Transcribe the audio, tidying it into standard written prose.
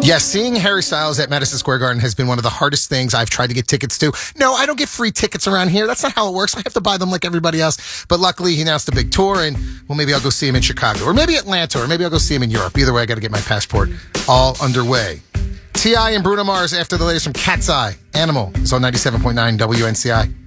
Yes, seeing Harry Styles at Madison Square Garden has been one of the hardest things I've tried to get tickets to. No, I don't get free tickets around here. That's not how it works. I have to buy them like everybody else. But luckily, he announced a big tour, and, well, maybe I'll go see him in Chicago. Or maybe Atlanta, or maybe I'll go see him in Europe. Either way, I got to get my passport all underway. T.I. and Bruno Mars after the latest from Cat's Eye. Animal is on 97.9 WNCI.